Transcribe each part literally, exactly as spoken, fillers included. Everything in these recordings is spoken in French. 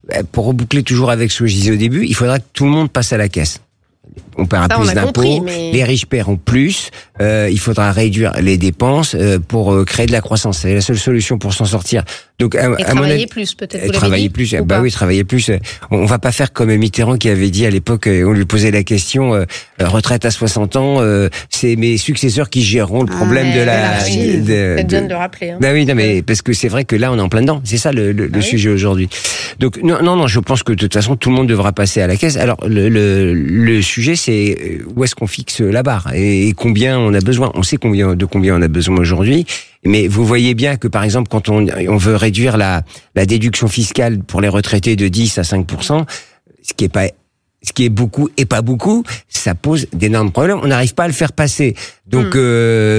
pour reboucler toujours avec ce que je disais au début, il faudra que tout le monde passe à la caisse. On paiera plus d'impôts, mais... les riches paieront plus, euh, il faudra réduire les dépenses euh, pour euh, créer de la croissance. C'est la seule solution pour s'en sortir. Donc, à, et à travailler mon avis, plus, peut-être. Vous dit, travailler plus. Bah pas? oui, travailler plus. On, on va pas faire comme Mitterrand qui avait dit à l'époque, on lui posait la question, euh, retraite à soixante ans, euh, c'est mes successeurs qui géreront le problème ah, de la... C'est bien de le rappeler. Hein. Bah oui, non, mais parce que c'est vrai que là, on est en plein dedans. C'est ça le, le, ah le oui. sujet aujourd'hui. Donc, non, non, non, je pense que de toute façon, tout le monde devra passer à la caisse. Alors, le, le, le sujet, c'est où est-ce qu'on fixe la barre et, et combien on a besoin. On sait combien de combien on a besoin aujourd'hui. Mais vous voyez bien que, par exemple, quand on, on veut réduire la, la déduction fiscale pour les retraités de dix à cinq pour cent, ce qui est pas, ce qui est beaucoup et pas beaucoup, ça pose d'énormes problèmes. On n'arrive pas à le faire passer. Donc, mmh.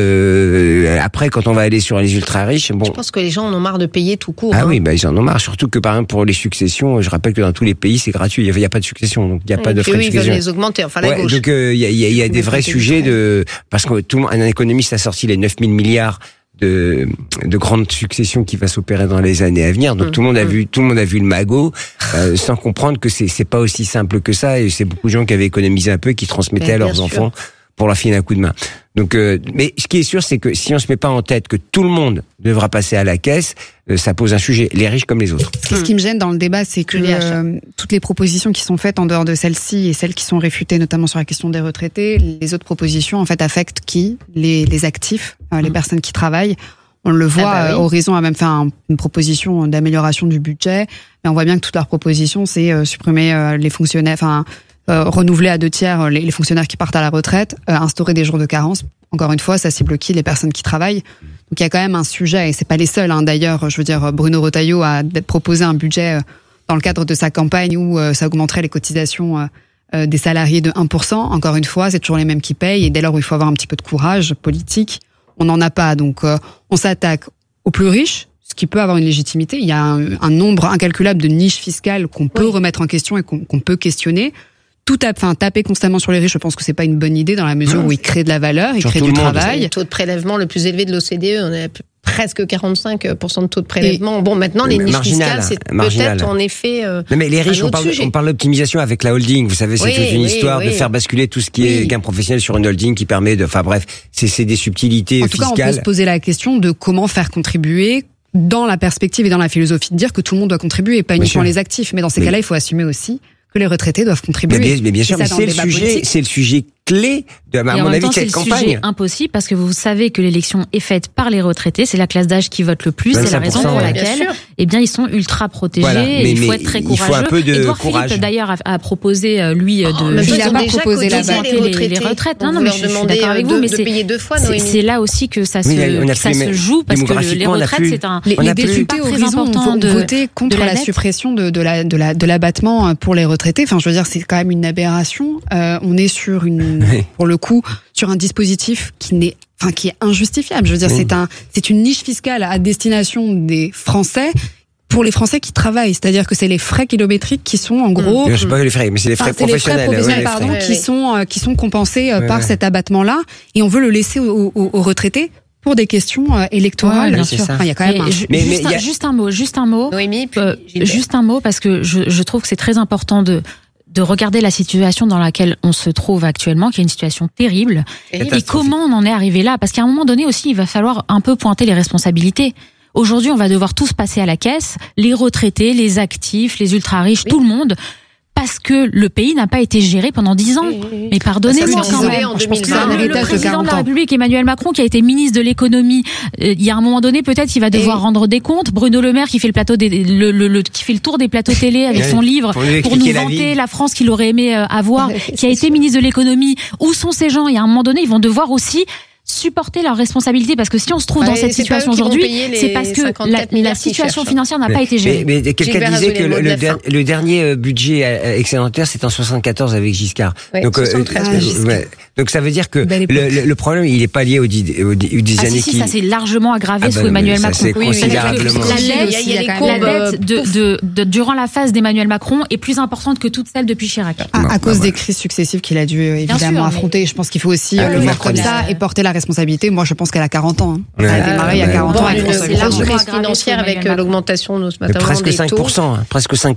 euh, après, quand on va aller sur les ultra riches, bon. Je pense que les gens en ont marre de payer tout court. Ah hein. oui, bah, ils en ont marre. Surtout que, par exemple, pour les successions, je rappelle que dans tous les pays, c'est gratuit. Il n'y a, a pas de succession. Donc, il n'y a oui, pas de frais de succession. Ils veulent les augmenter. Enfin, la ouais, gauche. Donc, il euh, y a, y a, y a des vrais sujets de, parce que tout le monde, un économiste a sorti les neuf mille milliards de, de grandes successions qui va s'opérer dans les années à venir. Donc mmh, tout le monde a mmh. vu, tout le monde a vu le magot, euh, sans comprendre que c'est, c'est pas aussi simple que ça. Et c'est beaucoup de gens qui avaient économisé un peu et qui transmettaient mais à leurs enfants sûr. Pour leur filer un coup de main. Donc, euh, mais ce qui est sûr, c'est que si on se met pas en tête que tout le monde devra passer à la caisse, euh, ça pose un sujet, les riches comme les autres. Ce qui me gêne dans le débat, c'est que euh, toutes les propositions qui sont faites en dehors de celle-ci et celles qui sont réfutées, notamment sur la question des retraités, les autres propositions en fait affectent qui ? Les, les actifs, euh, les mmh. personnes qui travaillent. On le voit, ah bah oui. Horizon a même fait un, une proposition d'amélioration du budget, mais on voit bien que toute leur proposition, c'est euh, supprimer euh, les fonctionnaires, enfin euh, renouveler à deux tiers les, les fonctionnaires qui partent à la retraite, euh, instaurer des jours de carence. Encore une fois, ça cible qui ? Les personnes qui travaillent. Donc il y a quand même un sujet, et c'est pas les seuls. Hein, d'ailleurs, je veux dire, Bruno Retailleau a proposé un budget euh, dans le cadre de sa campagne où euh, ça augmenterait les cotisations euh, euh, des salariés de un pour cent. Encore une fois, c'est toujours les mêmes qui payent, et dès lors où il faut avoir un petit peu de courage politique, on n'en a pas. Donc euh, on s'attaque aux plus riches, ce qui peut avoir une légitimité. Il y a un, un nombre incalculable de niches fiscales qu'on peut oui. remettre en question et qu'on, qu'on peut questionner. Tout à, enfin, taper constamment sur les riches, je pense que c'est pas une bonne idée dans la mesure où ils créent de la valeur, ils créent du travail. Le taux de prélèvement le plus élevé de l'O C D E, on est presque quarante-cinq pour cent de taux de prélèvement. Et bon, maintenant, les niches fiscales, c'est marginal. Peut-être en effet euh, non, mais les riches, on parle, on parle d'optimisation avec la holding. Vous savez, c'est oui, toute une oui, histoire oui. de faire basculer tout ce qui oui. est gain professionnel sur une holding qui permet de... Enfin bref, c'est, c'est des subtilités fiscales. En tout cas, on peut se poser la question de comment faire contribuer dans la perspective et dans la philosophie de dire que tout le monde doit contribuer, pas uniquement les actifs. Mais dans ces oui. cas-là, il faut assumer aussi que les retraités doivent contribuer. Mais bien, mais bien sûr, mais c'est le sujet, politique. c'est le sujet clé de, à et mon avis, temps, de cette campagne. C'est le sujet impossible parce que vous savez que l'élection est faite par les retraités, c'est la classe d'âge qui vote le plus, c'est la raison pour laquelle, eh bien, ils sont ultra protégés. Voilà. Mais, et il faut mais être très il courageux. Faut un peu de Edouard courage. Philippe, d'ailleurs, a, a proposé lui de. Oh, il a pas proposé la les, les, les retraites. Non, non, mais je suis d'accord avec de, vous, mais de c'est payer deux fois. C'est, c'est là aussi que ça se, oui, que ça se joue parce que les retraites, c'est un. Les députés Horizon ont voté contre la suppression de de la de la de l'abattement pour les retraités. Enfin, je veux dire, c'est quand même une aberration. On est sur une, pour le coup, sur un dispositif qui n'est, enfin, qui est injustifiable. Je veux dire, oui. c'est un, c'est une niche fiscale à destination des Français. Pour les Français qui travaillent, c'est-à-dire que c'est les frais kilométriques qui sont en gros. Je sais pas les frais, mais c'est les frais enfin, professionnels. C'est les frais professionnels, ouais, pardon, les frais. qui sont euh, qui sont compensés euh, ouais, par ouais. cet abattement-là, et on veut le laisser aux, aux, aux retraités pour des questions euh, électorales. Ouais, bien sûr. Enfin, il y a quand même. Un... Je, mais, juste, mais, un, a... juste un mot, juste un mot. Noémie, puis euh, juste un mot parce que je, je trouve que c'est très important de. de regarder la situation dans laquelle on se trouve actuellement, qui est une situation terrible, et comment on en est arrivé là. Parce qu'à un moment donné aussi, il va falloir un peu pointer les responsabilités. Aujourd'hui, on va devoir tous passer à la caisse, les retraités, les actifs, les ultra-riches, oui. tout le monde, parce que le pays n'a pas été géré pendant dix ans. Oui, oui. Mais pardonnez-moi quand même. En deux mille vingt, le, le président de la République, Emmanuel Macron, qui a été ministre de l'économie, euh, il y a un moment donné, peut-être, il va devoir et rendre des comptes. Bruno Le Maire, qui fait le plateau des, le, le, le, qui fait le tour des plateaux télé avec oui. son livre pour, pour nous vanter la, la France qu'il aurait aimé avoir, qui a été sûr. ministre de l'économie. Où sont ces gens? Il y a un moment donné, ils vont devoir aussi supporter leurs responsabilités, parce que si on se trouve ouais, dans cette situation aujourd'hui, c'est parce que la, la situation financière n'a mais, pas été gérée. Mais, mais quelqu'un Gilbert disait que le, le, der, le dernier budget excédentaire, c'était en soixante-quatorze avec Giscard. Ouais, donc, soixante-treize, euh, Giscard. Ouais. Donc ça veut dire que le, le, le problème, il n'est pas lié aux dix, aux dix, aux dix ah, années si, si, qui... ça s'est largement aggravé ah, sous ben, Emmanuel ça, Macron. C'est oui, considérablement. La dette, il y a, il y a la dette de, de, de, durant la phase d'Emmanuel Macron est plus importante que toute celle depuis Chirac. À, à cause des crises successives qu'il a dû évidemment affronter. Je pense qu'il faut aussi le voir comme ça et porter la responsabilité. Moi, je pense qu'elle a quarante ans. Hein. Elle a démarré il y a quarante ans. C'est largement crise financière avec l'augmentation notamment des taux. Presque cinq pour cent. Presque cinq pour cent les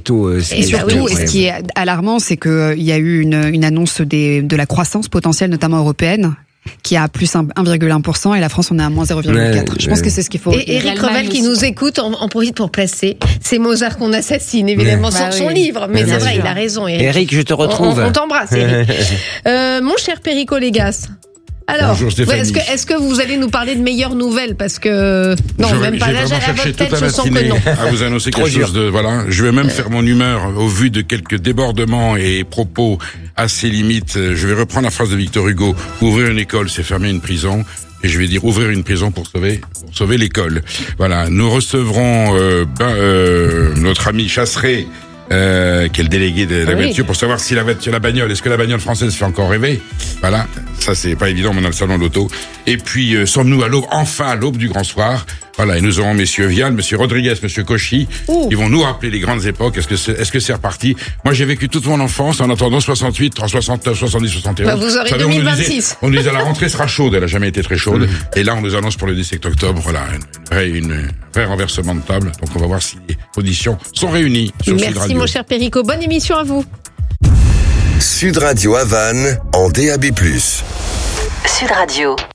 taux. Euh, et surtout, et ce qui est alarmant, c'est qu'il euh, y a eu une, une annonce des, de la croissance potentielle, notamment européenne, qui est à plus un virgule un pour cent et la France on est à moins zéro virgule quatre. Ouais, je pense ouais. que c'est ce qu'il faut. Et Éric Revel qui nous écoute en, en profite pour placer. C'est Mozart qu'on assassine évidemment ouais. sur bah son oui. livre, mais ouais, c'est vrai, sûr. il a raison. Éric, Éric je te retrouve. On, on t'embrasse, Éric. euh, mon cher Perico Légas. Alors, Bonjour, est-ce que, est-ce que vous allez nous parler de meilleures nouvelles parce que non, je, même pas là, à votre tête, je sens que non. À vous annoncer quelque chose de voilà, je vais même faire mon humeur au vu de quelques débordements et propos assez limites. Je vais reprendre la phrase de Victor Hugo. Ouvrir une école, c'est fermer une prison. Et je vais dire ouvrir une prison pour sauver, pour sauver l'école. Voilà, nous recevrons euh, ben, euh, notre ami Chasseret. Euh, qui est le délégué de la oui. voiture pour savoir si la voiture, la bagnole, est-ce que la bagnole française fait encore rêver? Voilà. Ça, c'est pas évident, mais on a le salon de l'auto. Et puis, euh, sommes-nous à l'aube, enfin à l'aube du grand soir. Voilà. Et nous aurons messieurs Vial, monsieur Rodriguez, monsieur Cauchy, Ouh. qui vont nous rappeler les grandes époques. Est-ce que c'est, est-ce que c'est reparti? Moi, j'ai vécu toute mon enfance en attendant soixante-huit, soixante-neuf, soixante-dix, soixante et onze. Bah, vous aurez deux mille vingt-six. On nous disait, la rentrée sera chaude. Elle a jamais été très chaude. Mmh. Et là, on nous annonce pour le dix-sept octobre, voilà, une vraie, une, vrai renversement de table. Donc, on va voir si les conditions sont réunies sur Sud Radio. Merci, mon cher Perico. Bonne émission à vous. Sud Radio Havane en D A B plus. Sud Radio.